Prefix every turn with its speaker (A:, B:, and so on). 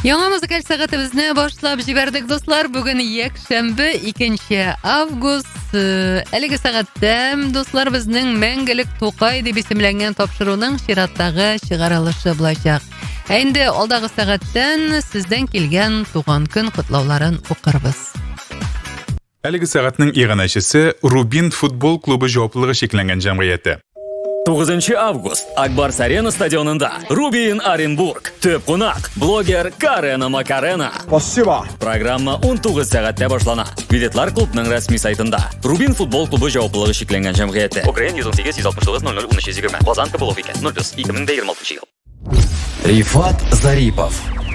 A: Яңа музыкаль сәгатебезне башлап җибәрдек, дуслар. Бүген якшәмбе, 2 август. Әлеге сәгатьтә, дуслар, безнең мәңгелек Тукай дип исемләнгән тапшыруның чираттагы чыгарылышы булачак. Инде алдагы сәгатьтән сездән килгән туган көн котлауларын укырбыз.
B: Әлеге сәгатьнең иганәчесе Рубин футбол клубы җаваплылыгы шикләнгән җәмгыяте.
C: 9 август Акбарс Арена стадионында Рубин Оренбург. Төп кунак блогер Карена Макарена.
D: Спасибо.
C: Программа 19 сәгатьтә башлана. Билетлар клубның рәсми сайтында. Рубин футбол клубы җаваплылыгы шикләнгән җәмгыяте.
E: Украин 118-169-00-1320. Казан КПЛО 0+2026 ел.
F: Рифат Зарипов